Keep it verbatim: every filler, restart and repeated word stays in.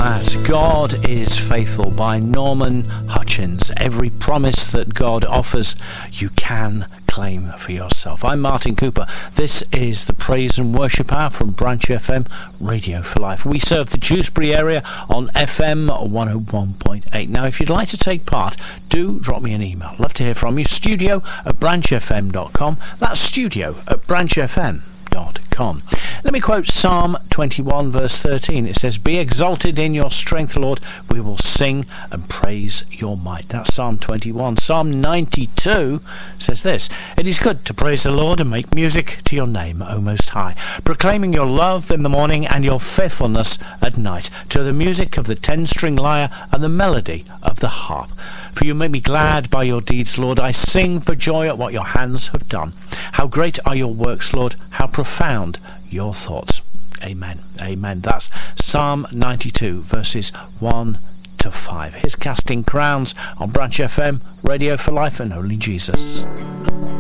that. God is Faithful by Norman Hutchins. Every promise that God offers, you can claim for yourself. I'm Martin Cooper. This is the Praise and Worship Hour from Branch F M, Radio for Life. We serve the Dewsbury area on F M one oh one point eight. Now, if you'd like to take part, do drop me an email. Love to hear from you. Studio at branch f m dot com. That's studio at branch f m dot com. Let me quote Psalm twenty-one verse thirteen. It says, "Be exalted in your strength, Lord. We will sing and praise your might." That's Psalm twenty-one. Psalm ninety-two says this: "It is good to praise the Lord and make music to your name, O Most High, proclaiming your love in the morning and your faithfulness at night, to the music of the ten-string lyre and the melody of the harp. For you make me glad by your deeds, Lord. I sing for joy at what your hands have done. How great are your works, Lord. How profound your thoughts." Amen. Amen. That's Psalm ninety-two, verses one to five. Here's Casting Crowns on Branch F M, Radio for Life and Only Jesus.